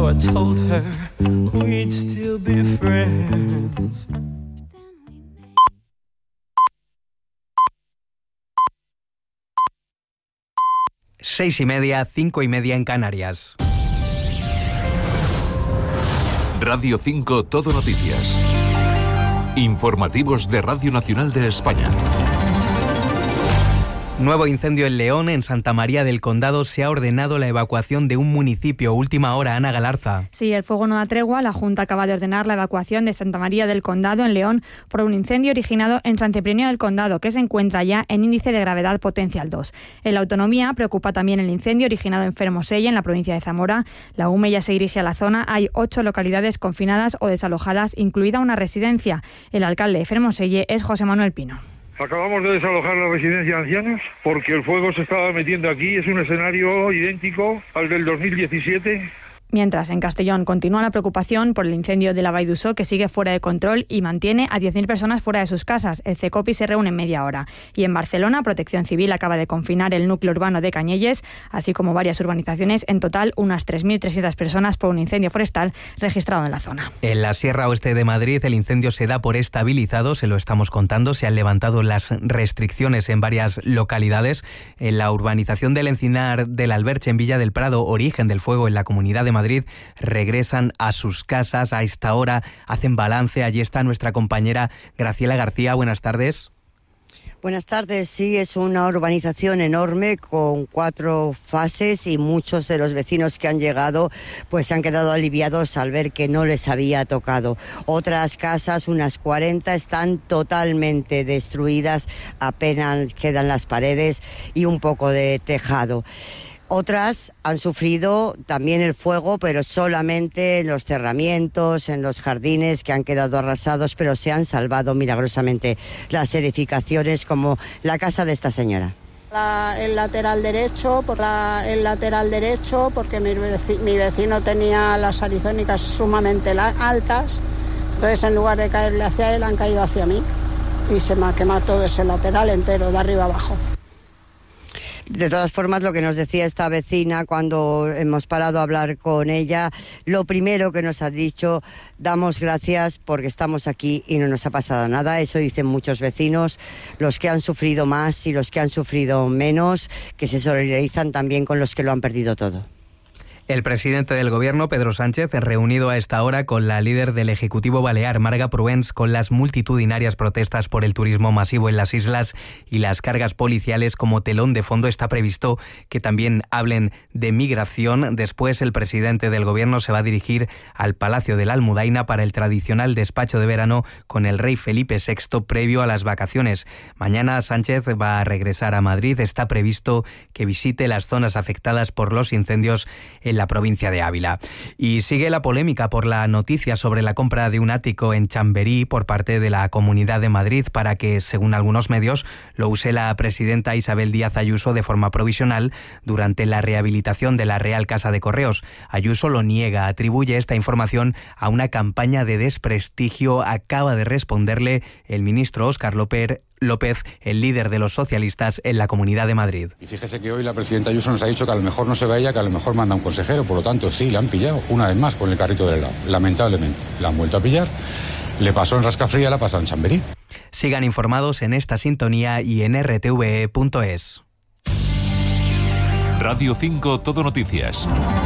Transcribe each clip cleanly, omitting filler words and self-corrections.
I told her we'd still be friends. 6:30, 5:30 en Canarias. Radio 5 Todo Noticias. Informativos de Radio Nacional de España. Nuevo incendio en León. En Santa María del Condado se ha ordenado la evacuación de un municipio. Última hora, Ana Galarza. Sí, el fuego no da tregua. La Junta acaba de ordenar la evacuación de Santa María del Condado, en León, por un incendio originado en San Cipriano del Condado, que se encuentra ya en índice de gravedad potencial 2. En la Autonomía preocupa también el incendio originado en Fermoselle, en la provincia de Zamora. La UME ya se dirige a la zona. Hay 8 localidades confinadas o desalojadas, incluida una residencia. El alcalde de Fermoselle es José Manuel Pino. Acabamos de desalojar la residencia de ancianos porque el fuego se estaba metiendo aquí. Es un escenario idéntico al del 2017. Mientras, en Castellón continúa la preocupación por el incendio de la Vall d'Uixó, que sigue fuera de control y mantiene a 10.000 personas fuera de sus casas. El CECOPI se reúne en media hora. Y en Barcelona, Protección Civil acaba de confinar el núcleo urbano de Canyelles, así como varias urbanizaciones. En total, unas 3.300 personas por un incendio forestal registrado en la zona. En la Sierra Oeste de Madrid, el incendio se da por estabilizado, se lo estamos contando. Se han levantado las restricciones en varias localidades. En la urbanización del Encinar del Alberche, en Villa del Prado, origen del fuego en la Comunidad de Madrid, regresan a sus casas a esta hora, hacen balance. Allí está nuestra compañera Graciela García. Buenas tardes. Buenas tardes. Sí, es una urbanización enorme con 4 fases y muchos de los vecinos que han llegado pues se han quedado aliviados al ver que no les había tocado. Otras casas, unas 40, están totalmente destruidas, apenas quedan las paredes y un poco de tejado. Otras han sufrido también el fuego, pero solamente en los cerramientos, en los jardines que han quedado arrasados, pero se han salvado milagrosamente las edificaciones, como la casa de esta señora. El lateral derecho, porque mi vecino tenía las arizónicas sumamente altas, entonces en lugar de caerle hacia él han caído hacia mí y se me ha quemado todo ese lateral entero, de arriba abajo. De todas formas, lo que nos decía esta vecina cuando hemos parado a hablar con ella, lo primero que nos ha dicho: damos gracias porque estamos aquí y no nos ha pasado nada. Eso dicen muchos vecinos, los que han sufrido más y los que han sufrido menos, que se solidarizan también con los que lo han perdido todo. El presidente del Gobierno, Pedro Sánchez, reunido a esta hora con la líder del Ejecutivo Balear, Marga Proens, con las multitudinarias protestas por el turismo masivo en las islas y las cargas policiales como telón de fondo. Está previsto que también hablen de migración. Después, el presidente del Gobierno se va a dirigir al Palacio de la Almudaina para el tradicional despacho de verano con el rey Felipe VI previo a las vacaciones. Mañana Sánchez va a regresar a Madrid. Está previsto que visite las zonas afectadas por los incendios en la provincia de Ávila. Y sigue la polémica por la noticia sobre la compra de un ático en Chamberí por parte de la Comunidad de Madrid para que, según algunos medios, lo use la presidenta Isabel Díaz Ayuso de forma provisional durante la rehabilitación de la Real Casa de Correos. Ayuso lo niega, atribuye esta información a una campaña de desprestigio. Acaba de responderle el ministro Óscar López, el líder de los socialistas en la Comunidad de Madrid. Y fíjese que hoy la presidenta Ayuso nos ha dicho que a lo mejor no se va ella, que a lo mejor manda un consejero. Por lo tanto, sí, la han pillado una vez más con el carrito del helado. Lamentablemente, la han vuelto a pillar. Le pasó en Rascafría, la pasó en Chamberí. Sigan informados en esta sintonía y en rtve.es. Radio 5 Todo Noticias.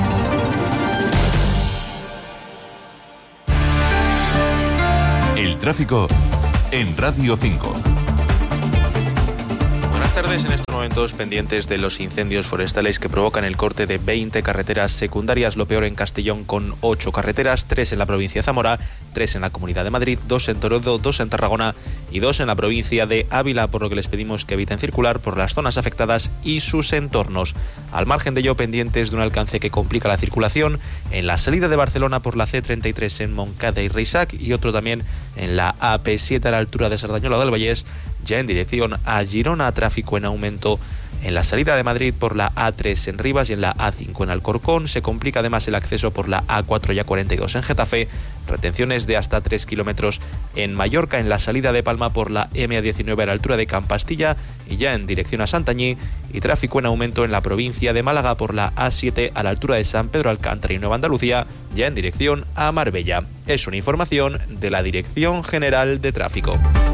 El tráfico en Radio 5. Buenas tardes. En estos momentos pendientes de los incendios forestales que provocan el corte de 20 carreteras secundarias. Lo peor en Castellón, con 8 carreteras, 3 en la provincia de Zamora, 3 en la Comunidad de Madrid, 2 en Toledo, 2 en Tarragona y 2 en la provincia de Ávila, por lo que les pedimos que eviten circular por las zonas afectadas y sus entornos. Al margen de ello, pendientes de un alcance que complica la circulación en la salida de Barcelona por la C33 en Montcada y Reixac, y otro también en la AP7 a la altura de Sardañola del Vallès, ya en dirección a Girona. Tráfico en aumento En la salida de Madrid por la A3 en Rivas y en la A5 en Alcorcón se complica además el acceso por la A4 y A42 en Getafe, retenciones de hasta 3 kilómetros en Mallorca, en la salida de Palma por la MA19 a la altura de Campastilla y ya en dirección a Santañí, y tráfico en aumento en la provincia de Málaga por la A7 a la altura de San Pedro Alcántara y Nueva Andalucía, ya en dirección a Marbella. Es una información de la Dirección General de Tráfico.